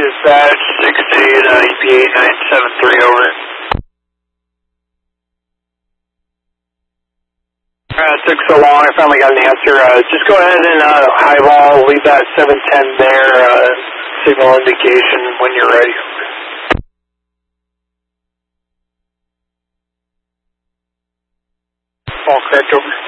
Dispatch 68, EPA 973, over. Took so long, I finally got an answer. Just go ahead and highball, leave that 710 there, signal indication when you're ready. All correct, over.